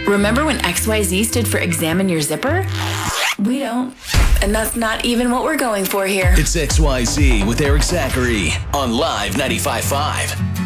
Remember when XYZ stood for Examine Your Zipper? We don't. And that's not even what we're going for here. It's XYZ with Eric Zachary on Live 95.5.